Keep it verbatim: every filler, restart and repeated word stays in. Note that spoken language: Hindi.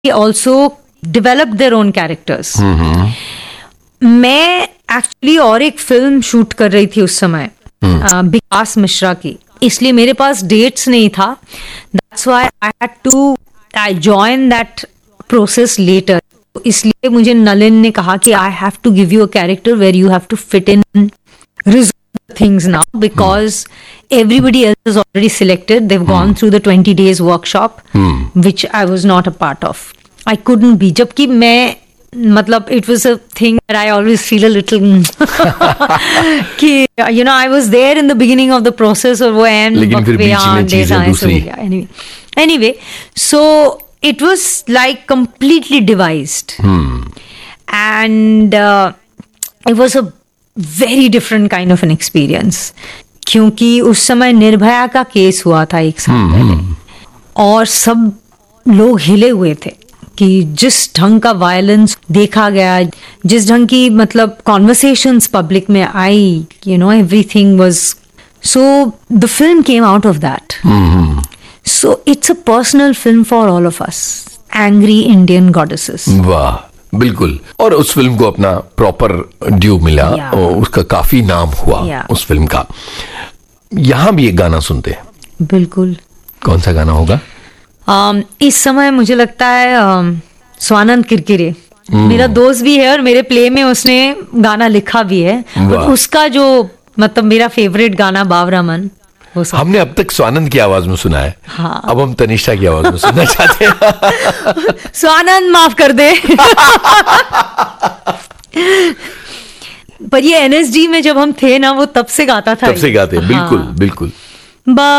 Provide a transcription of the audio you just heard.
also developed their own characters. मैं एक्चुअली और एक फिल्म शूट कर रही थी उस समय, विकास मिश्रा की, इसलिए मेरे पास डेट्स नहीं था. That's why I had to I joined that process later. इसलिए मुझे नलिन ने कहा कि I have to give you a character where you have to fit in, resolve things now because everybody else is already selected. They've gone through the twenty days workshop, which I was not a part of. I couldn't be. जबकि मैं मतलब it was a thing that I always feel a little कि you know I was there in the beginning of the process और वो end लेकिन फिर बीच में चीजें दूसरी. Anyway, anyway, so it was like completely devised, hmm. and uh, it was a very different kind of an experience. क्योंकि उस समय निर्भया का केस हुआ था एक साल hmm. पहले, और सब लोग हिले हुए थे कि जिस ढंग का वायलेंस देखा गया, जिस ढंग की मतलब कॉन्वर्सेशंस पब्लिक में आई, you know everything was, so the film came out of that. So it's a personal film for all of us, angry Indian goddesses. वाह, बिल्कुल. और उस फिल्म को अपना प्रॉपर ड्यू मिला, yeah. और उसका काफी नाम हुआ, yeah. उस फिल्म का. यहाँ भी एक गाना सुनते हैं. बिल्कुल. कौन सा गाना होगा? Um, इस समय मुझे लगता है um, स्वानंद किरकिरे hmm. मेरा दोस्त भी है और मेरे प्ले में उसने गाना लिखा भी है, और उसका जो मतलब मेरा फेवरेट गाना बावरा मन, हमने अब तक स्वानंद की आवाज में सुना है. हाँ. अब हम तनिष्ठा की आवाज में सुनना चाहते हैं. स्वानंद माफ कर दे. पर ये एनएसडी में जब हम थे ना, वो तब से गाता था. तब से गाते. हाँ. बिल्कुल बिल्कुल.